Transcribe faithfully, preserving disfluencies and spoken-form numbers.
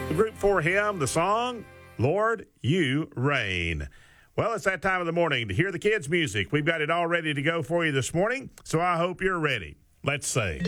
The group For Him, the song, Lord, You Reign. Well, it's that time of the morning to hear the kids' music. We've got it all ready to go for you this morning, so I hope you're ready. Let's sing.